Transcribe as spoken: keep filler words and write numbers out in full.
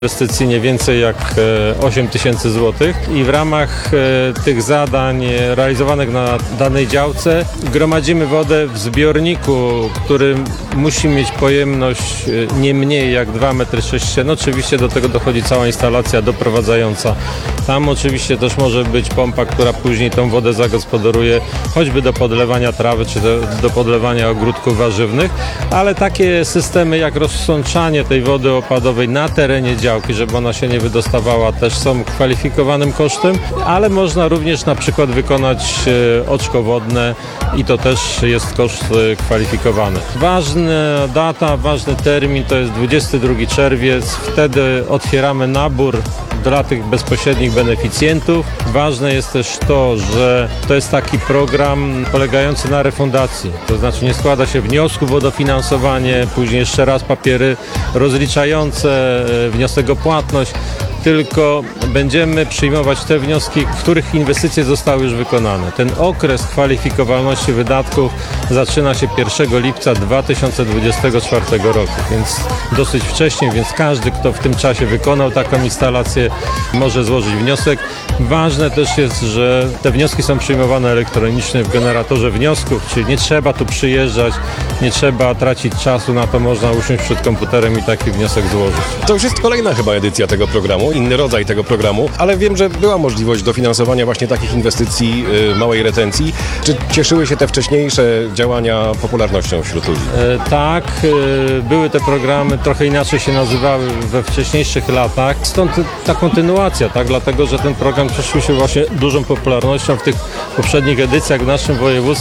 Inwestycji nie więcej jak osiem tysięcy złotych i w ramach tych zadań realizowanych na danej działce gromadzimy wodę w zbiorniku, który musi mieć pojemność nie mniej jak dwa metry sześcienne. Oczywiście do tego dochodzi cała instalacja doprowadzająca. Tam oczywiście też może być pompa, która później tą wodę zagospodaruje choćby do podlewania trawy czy do, do podlewania ogródków warzywnych, ale takie systemy jak rozsączanie tej wody opadowej na terenie działki, żeby ona się nie wydostawała, też są kwalifikowanym kosztem, ale można również na przykład wykonać oczko wodne i to też jest koszt kwalifikowany. Ważna data, ważny termin to jest dwudziesty drugi czerwiec. Wtedy otwieramy nabór dla tych bezpośrednich beneficjentów. Ważne jest też to, że to jest taki program polegający na refundacji. To znaczy nie składa się wniosków o dofinansowanie, później jeszcze raz papiery rozliczające, wniosek o płatność, tylko będziemy przyjmować te wnioski, w których inwestycje zostały już wykonane. Ten okres kwalifikowalności wydatków zaczyna się pierwszego lipca dwa tysiące dwudziestego czwartego roku, więc dosyć wcześnie, więc każdy, kto w tym czasie wykonał taką instalację, może złożyć wniosek. Ważne też jest, że te wnioski są przyjmowane elektronicznie w generatorze wniosków, czyli nie trzeba tu przyjeżdżać, nie trzeba tracić czasu na to, można usiąść przed komputerem i taki wniosek złożyć. To już jest kolejna chyba edycja tego programu, inny rodzaj tego programu, ale wiem, że była możliwość dofinansowania właśnie takich inwestycji y, małej retencji. Czy cieszyły się te wcześniejsze działania popularnością wśród ludzi? E, tak, e, były te programy, trochę inaczej się nazywały we wcześniejszych latach, stąd ta kontynuacja, tak, dlatego, że ten program cieszył się właśnie dużą popularnością w tych poprzednich edycjach w naszym województwie.